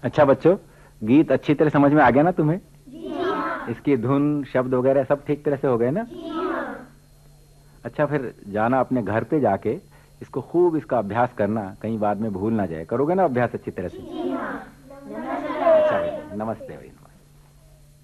अच्छा बच्चों, गीत अच्छी तरह समझ में आ गया ना तुम्हें? जी हाँ। इसकी धुन शब्द वगैरह सब ठीक तरह से हो गए ना? जी हाँ। अच्छा, फिर जाना अपने घर पे जाके इसको खूब इसका अभ्यास करना, कहीं बाद में भूल ना जाए। करोगे ना अभ्यास अच्छी तरह से? जी हाँ। अच्छा नमस्ते। भाई, नमस्ते भाई।